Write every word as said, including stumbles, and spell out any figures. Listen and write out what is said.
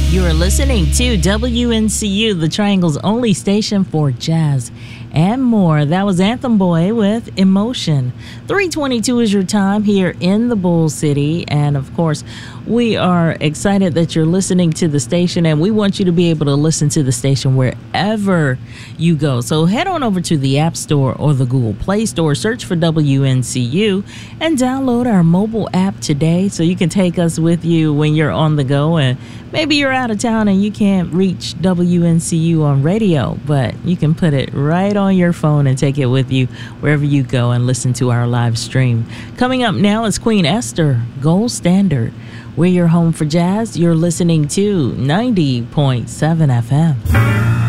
You are listening to W N C U, the Triangle's only station for jazz and more. That was Anthem Boy with Emotion. three twenty-two is your time here in the Bull City. And of course, we are excited that you're listening to the station, and we want you to be able to listen to the station wherever you go. So head on over to the App Store or the Google Play Store, search for W N C U, and download our mobile app today so you can take us with you when you're on the go. And maybe you're out of town and you can't reach W N C U on radio, but you can put it right on your phone and take it with you wherever you go and listen to our live stream. Coming up now is Queen Esther, Gold Standard. We're your home for jazz. You're listening to ninety point seven F M.